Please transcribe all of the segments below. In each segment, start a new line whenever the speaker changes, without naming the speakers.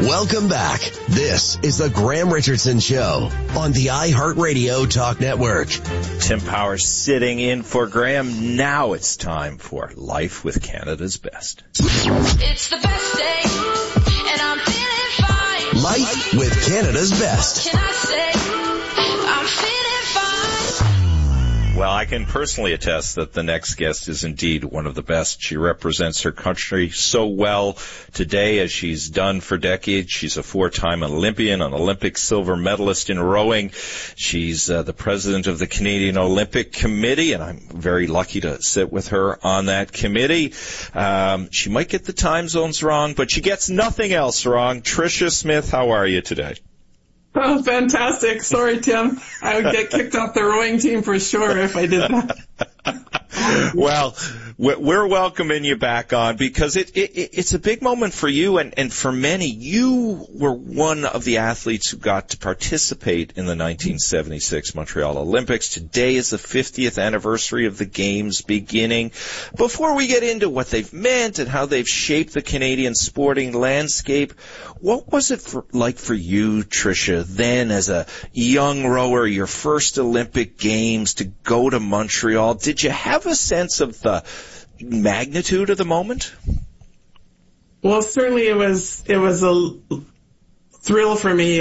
Welcome back. This is the Graham Richardson Show on the iHeartRadio Talk Network.
Tim Powers sitting in for Graham. Now it's time for Life with Canada's Best.
It's the best day, and I'm feeling fine.
Life with Canada's Best.
Can I say I'm feeling fine?
Well, I can personally attest that the next guest is indeed one of the best. She represents her country so well today as she's done for decades. She's a four-time Olympian, an Olympic silver medalist in rowing. She's the president of the Canadian Olympic Committee, and I'm very lucky to sit with her on that committee. She might get the time zones wrong, but she gets nothing else wrong. Tricia Smith, how are you today?
Oh, fantastic. Sorry, Tim. I would get kicked off the rowing team for sure if I did that.
Well, we're welcoming you back on because it's a big moment for you and for many. You were one of the athletes who got to participate in the 1976 Montreal Olympics. Today is the 50th anniversary of the Games beginning. Before we get into what they've meant and how they've shaped the Canadian sporting landscape, what was it like for you, Tricia, then as a young rower, your first Olympic Games, to go to Montreal? Did you have a sense of the magnitude of the moment?
Well, certainly it was a thrill for me.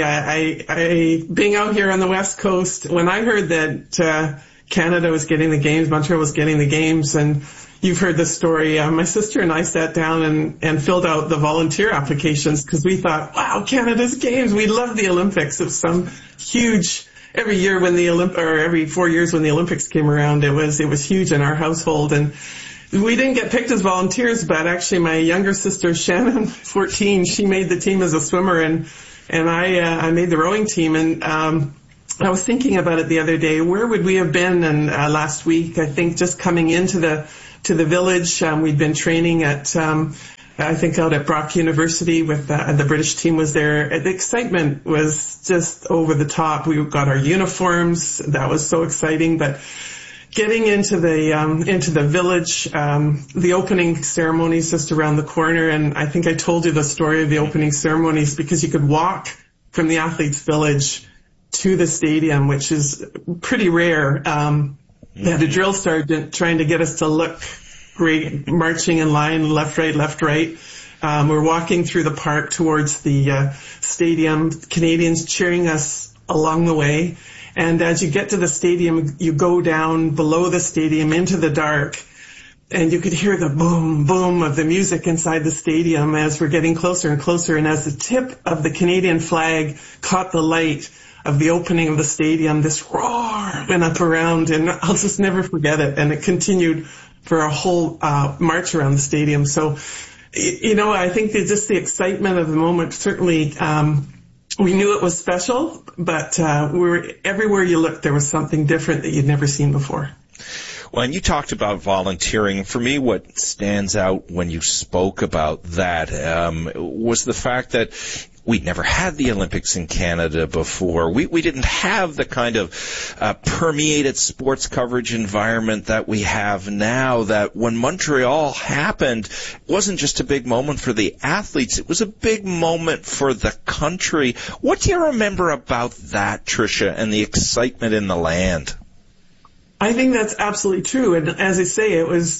I being out here on the West Coast, when I heard that Canada was getting the Games, Montreal was getting the Games, and you've heard the story. My sister and I sat down and filled out the volunteer applications because we thought, wow, Canada's Games. We love the Olympics. It was some huge. Every year when every 4 years when the Olympics came around, it was huge in our household. And we didn't get picked as volunteers, but actually my younger sister, Shannon, 14, she made the team as a swimmer, and I made the rowing team. And I was thinking about it the other day. Where would we have been? And last week, I think just coming into the village, we'd been training at I think out at Brock University with the British team was there. The excitement was just over the top. We got our uniforms. That was so exciting. But getting into the village, the opening ceremonies just around the corner. And I think I told you the story of the opening ceremonies because you could walk from the athletes' village to the stadium, which is pretty rare. They had a drill sergeant trying to get us to look great, marching in line, left, right. We're walking through the park towards the stadium, Canadians cheering us along the way. And as you get to the stadium, you go down below the stadium into the dark, and you could hear the boom, boom of the music inside the stadium as we're getting closer and closer. And as the tip of the Canadian flag caught the light of the opening of the stadium, this roar went up around, and I'll just never forget it. And it continued for a whole march around the stadium. So, I think that just the excitement of the moment, certainly we knew it was special, but everywhere you looked, there was something different that you'd never seen before.
Well, and you talked about volunteering. For me, what stands out when you spoke about that was the fact that we'd never had the Olympics in Canada before. We didn't have the kind of permeated sports coverage environment that we have now, that when Montreal happened, it wasn't just a big moment for the athletes, it was a big moment for the country. What do you remember about that, Tricia, and the excitement in the land?
I think that's absolutely true. And as I say,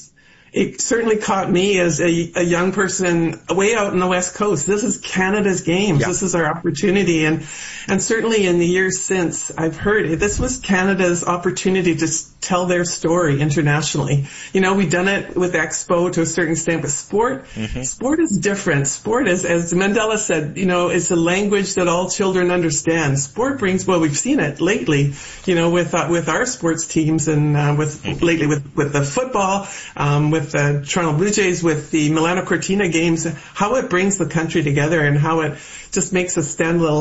it certainly caught me as a young person way out in the West Coast. This is Canada's Games. Yeah. This is our opportunity. And certainly in the years since, I've heard it. This was Canada's opportunity to tell their story internationally. We've done it with Expo to a certain extent, but sport is different. Sport is, as Mandela said, it's a language that all children understand. Sport brings, we've seen it lately, with our sports teams and lately with the football, with the Toronto Blue Jays, with the Milano Cortina games, how it brings the country together and how it just makes us stand a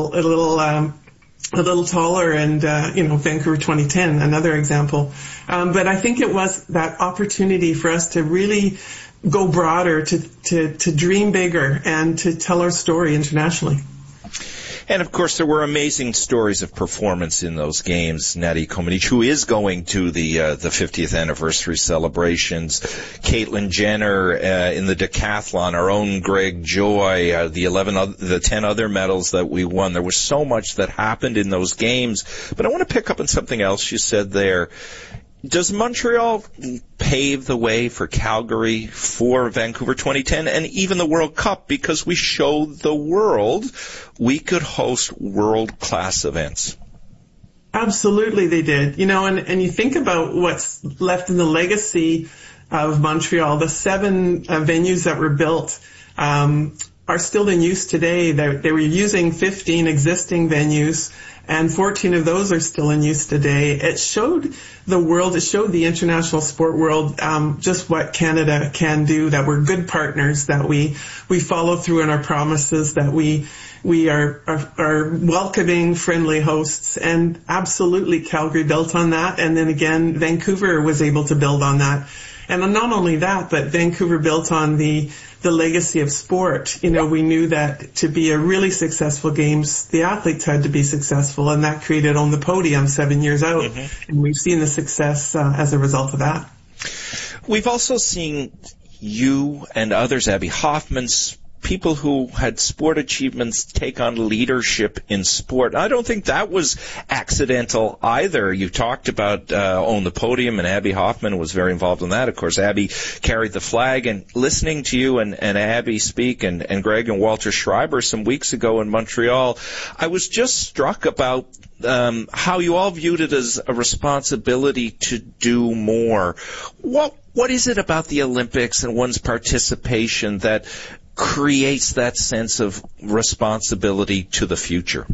little taller. And Vancouver 2010, another example. But I think it was that opportunity for us to really go broader, to dream bigger, and to tell our story internationally.
And, of course, there were amazing stories of performance in those games. Natty Comaneci, who is going to the 50th anniversary celebrations. Caitlyn Jenner in the decathlon. Our own Greg Joy. The 10 other medals that we won. There was so much that happened in those games. But I want to pick up on something else you said there. Does Montreal pave the way for Calgary, for Vancouver 2010, and even the World Cup, because we showed the world we could host world-class events?
Absolutely they did. And you think about what's left in the legacy of Montreal. The 7 venues that were built are still in use today. They were using 15 existing venues, and 14 of those are still in use today. It showed the world, it showed the international sport world just what Canada can do, that we're good partners, that we follow through on our promises, that we are welcoming, friendly hosts, and absolutely Calgary built on that. And then again, Vancouver was able to build on that. And not only that, but Vancouver built on the legacy of sport. We knew that to be a really successful games, the athletes had to be successful, and that created On the Podium 7 years out. Mm-hmm. And we've seen the success as a result of that.
We've also seen you and others, Abby Hoffman, people who had sport achievements take on leadership in sport. I don't think that was accidental either. You talked about On the Podium, and Abby Hoffman was very involved in that. Of course, Abby carried the flag, and listening to you and Abby speak and Greg and Walter Schreiber some weeks ago in Montreal, I was just struck about how you all viewed it as a responsibility to do more. What is it about the Olympics and one's participation that creates that sense of responsibility to the future?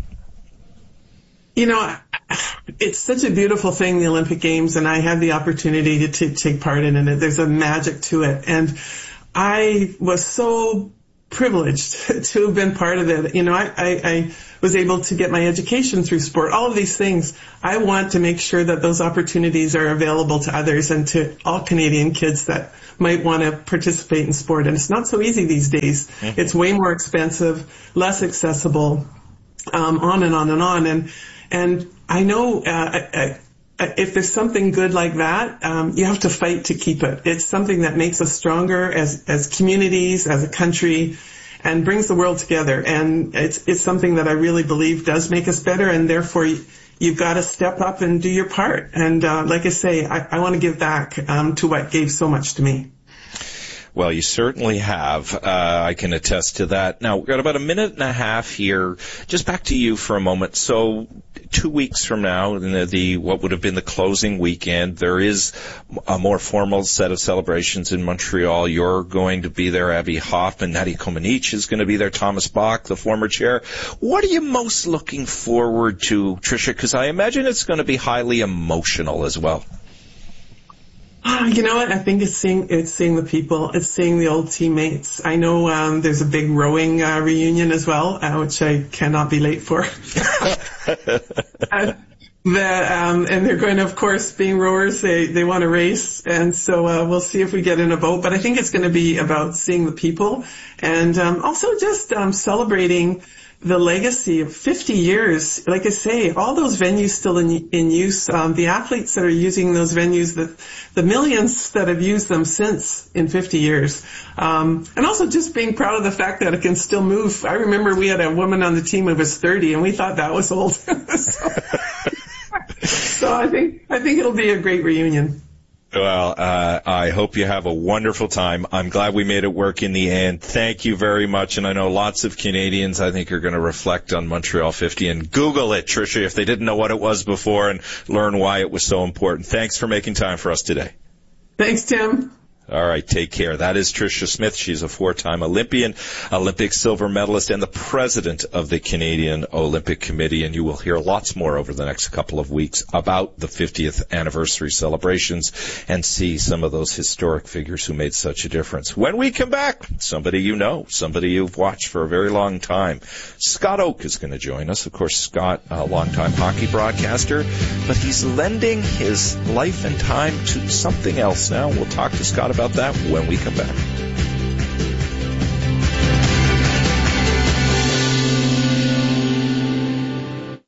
It's such a beautiful thing, the Olympic Games, and I had the opportunity to take part in it. There's a magic to it. And I was so privileged to have been part of it. I was able to get my education through sport, all of these things. I want to make sure that those opportunities are available to others and to all Canadian kids that might want to participate in sport. And it's not so easy these days. Mm-hmm. It's way more expensive, less accessible, on and on and on. And I know if there's something good like that, you have to fight to keep it. It's something that makes us stronger as communities, as a country, and brings the world together. And it's something that I really believe does make us better, and therefore you've got to step up and do your part. And like I say, I want to give back to what gave so much to me.
Well, you certainly have. I can attest to that. Now, we've got about a minute and a half here. Just back to you for a moment. So 2 weeks from now, in what would have been the closing weekend, there is a more formal set of celebrations in Montreal. You're going to be there, Abby Hoffman. Natty Comaneci is going to be there. Thomas Bach, the former chair. What are you most looking forward to, Tricia? Because I imagine it's going to be highly emotional as well.
You know what? I think it's seeing the people. It's seeing the old teammates. I know there's a big rowing reunion as well, which I cannot be late for. And they're going to, of course, being rowers, they want to race, and so we'll see if we get in a boat. But I think it's going to be about seeing the people, and also just celebrating the legacy of 50 years. Like I say, all those venues still in use. The athletes that are using those venues, the millions that have used them since in 50 years. And also just being proud of the fact that it can still move. I remember we had a woman on the team who was 30, and we thought that was old. So I think it'll be a great reunion.
Well, I hope you have a wonderful time. I'm glad we made it work in the end. Thank you very much. And I know lots of Canadians, I think, are going to reflect on Montreal 50 and Google it, Tricia, if they didn't know what it was before, and learn why it was so important. Thanks for making time for us today.
Thanks, Tim.
All right, take care. That is Tricia Smith. She's a 4-time Olympian, Olympic silver medalist, and the president of the Canadian Olympic Committee. And you will hear lots more over the next couple of weeks about the 50th anniversary celebrations and see some of those historic figures who made such a difference. When we come back, somebody you know, somebody you've watched for a very long time. Scott Oake is going to join us. Of course, Scott, a longtime hockey broadcaster, but he's lending his life and time to something else now. We'll talk to Scott about that when we come back.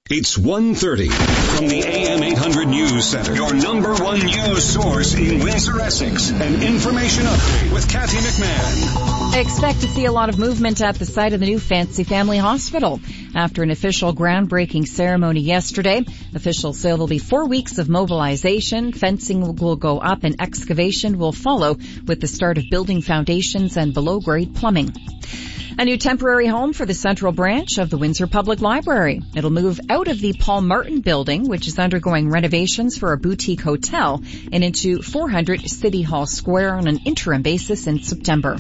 It's 1:30 from the AM 800 News Center. Your number one news source in Windsor, Essex. An information update with Kathy McMahon.
Expect to see a lot of movement at the site of the new Fancy Family Hospital. After an official groundbreaking ceremony yesterday, officials say there'll be 4 weeks of mobilization. Fencing will go up and excavation will follow with the start of building foundations and below-grade plumbing. A new temporary home for the Central Branch of the Windsor Public Library. It'll move out of the Paul Martin building, which is undergoing renovations for a boutique hotel, and into 400 City Hall Square on an interim basis in September.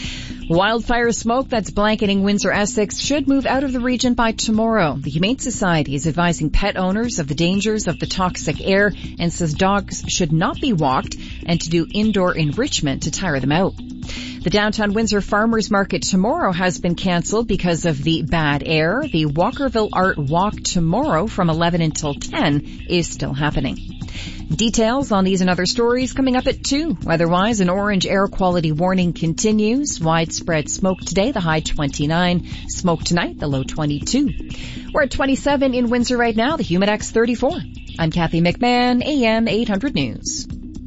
Wildfire smoke that's blanketing Windsor, Essex should move out of the region by tomorrow. The Humane Society is advising pet owners of the dangers of the toxic air and says dogs should not be walked and to do indoor enrichment to tire them out. The downtown Windsor Farmers Market tomorrow has been canceled because of the bad air. The Walkerville Art Walk tomorrow from 11 until 10 is still happening. Details on these and other stories coming up at 2. Otherwise, an orange air quality warning continues. Widespread smoke today, the high 29. Smoke tonight, the low 22. We're at 27 in Windsor right now, the Humidex 34. I'm Kathy McMahon, AM 800 News.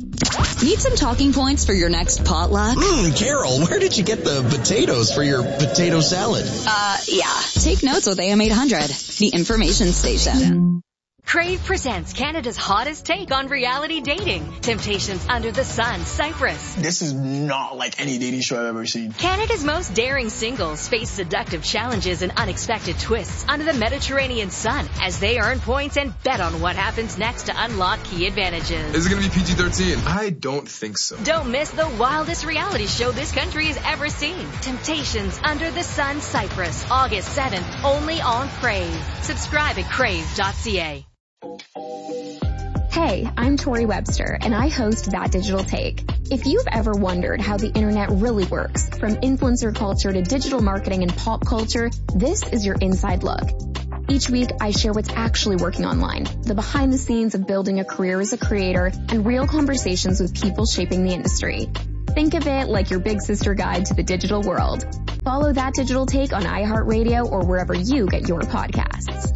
Need some talking points for your next potluck?
Carol, where did you get the potatoes for your potato salad?
Yeah. Take notes with AM 800, the information station.
Crave presents Canada's hottest take on reality dating. Temptations Under the Sun, Cyprus.
This is not like any dating show I've ever seen.
Canada's most daring singles face seductive challenges and unexpected twists under the Mediterranean sun as they earn points and bet on what happens next to unlock key advantages.
Is it going to be PG-13? I don't think so.
Don't miss the wildest reality show this country has ever seen. Temptations Under the Sun, Cyprus, August 7th, only on Crave. Subscribe at crave.ca.
Hey, I'm Tori Webster, and I host That Digital Take. If you've ever wondered how the internet really works, from influencer culture to digital marketing and pop culture, this is your inside look. Each week, I share what's actually working online, the behind the scenes of building a career as a creator, and real conversations with people shaping the industry. Think of it like your big sister guide to the digital world. Follow That Digital Take on iHeartRadio or wherever you get your podcasts.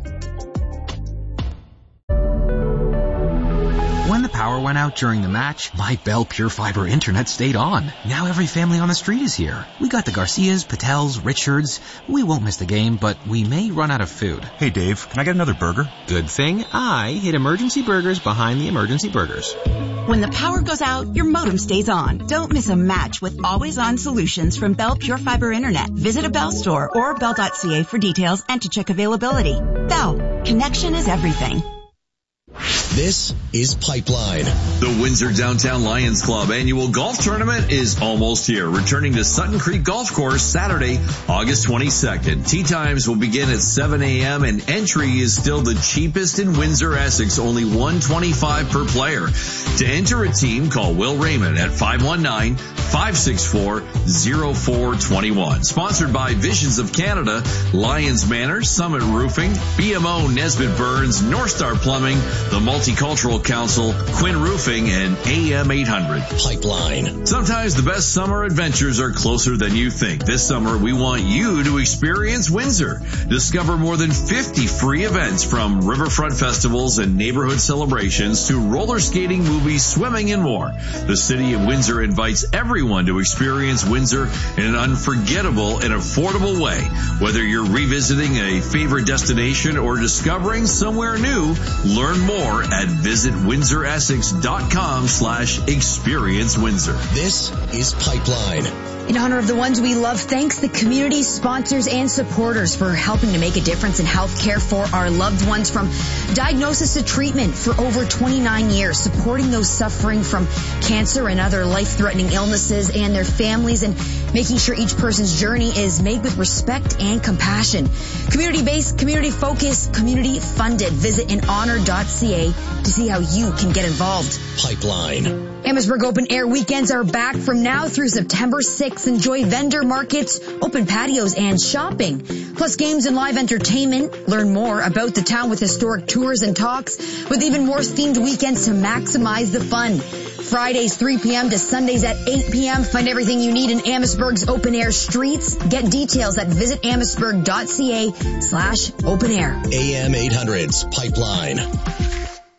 When the power went out during the match, my Bell Pure Fiber internet stayed on. Now every family on the street is here. We got the Garcias, Patels, Richards. We won't miss the game, but we may run out of food.
Hey Dave, can I get another burger?
Good thing I hid emergency burgers behind the emergency burgers.
When the power goes out, your modem stays on. Don't miss a match with always-on solutions from Bell Pure Fiber Internet. Visit a Bell store or bell.ca for details and to check availability. Bell, connection is everything.
This is Pipeline.
The Windsor Downtown Lions Club annual golf tournament is almost here, returning to Sutton Creek Golf Course Saturday, August 22nd. Tee times will begin at 7 a.m. and entry is still the cheapest in Windsor, Essex, only $125 per player. To enter a team, call Will Raymond at 519-564-0421. Sponsored by Visions of Canada, Lions Manor, Summit Roofing, BMO Nesbitt Burns, North Star Plumbing, the Multicultural Council, Quinn Roofing, and AM 800.
Pipeline.
Sometimes the best summer adventures are closer than you think. This summer, we want you to experience Windsor. Discover more than 50 free events, from riverfront festivals and neighborhood celebrations to roller skating, movies, swimming, and more. The City of Windsor invites everyone to experience Windsor in an unforgettable and affordable way. Whether you're revisiting a favorite destination or discovering somewhere new, learn more at visitwindsoressex.com/experience Windsor.
This is Pipeline.
In honor of the ones we love, thanks the community, sponsors, and supporters for helping to make a difference in health care for our loved ones, from diagnosis to treatment for over 29 years, supporting those suffering from cancer and other life-threatening illnesses and their families, and making sure each person's journey is made with respect and compassion. Community-based, community-focused, community-funded. Visit inhonor.ca to see how you can get involved.
Pipeline.
Amherstburg Open Air weekends are back from now through September 6th. Enjoy vendor markets, open patios, and shopping, plus games and live entertainment. Learn more about the town with historic tours and talks, with even more themed weekends to maximize the fun. Fridays 3 p.m. to Sundays at 8 p.m. Find everything you need in Amherstburg's open air streets. Get details at visitamherstburg.ca/open air.
AM 800's Pipeline.